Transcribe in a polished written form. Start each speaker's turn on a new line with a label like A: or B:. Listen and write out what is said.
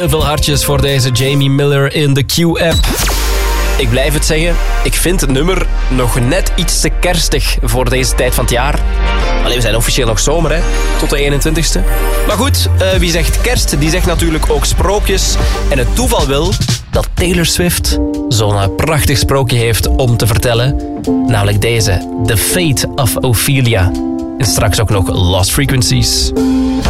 A: Heel veel hartjes voor deze Jamie Miller in de Q-app. Ik blijf het zeggen, ik vind het nummer nog net iets te kerstig voor deze tijd van het jaar. Allee, we zijn officieel nog zomer, hè? Tot de 21ste. Maar goed, wie zegt kerst, die zegt natuurlijk ook sprookjes. En het toeval wil dat Taylor Swift zo'n prachtig sprookje heeft om te vertellen. Namelijk deze, The Fate of Ophelia. En straks ook nog Lost Frequencies.